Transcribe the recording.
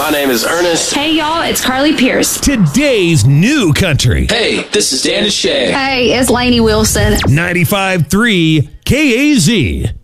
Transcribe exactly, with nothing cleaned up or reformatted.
My name is Ernest. Hey, y'all, it's Carly Pierce. Today's new country. Hey, this is Dan Shay. Hey, it's Lainey Wilson. ninety-five point three K A Z.